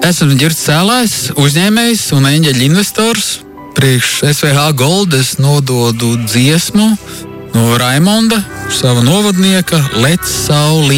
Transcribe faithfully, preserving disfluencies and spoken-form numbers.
Esmu Ģirds Cēlājs, uzņēmējs un eņģeļa investors. Priekš S V H Gold es nododu dziesmu no Raimonda, sava novadnieka Let's Sauli.